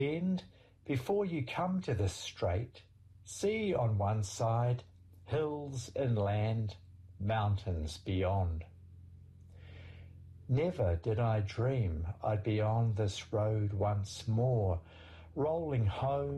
Bend, before you come to the straight, see on one side, hills inland, mountains beyond. Never did I dream I'd be on this road once more, rolling home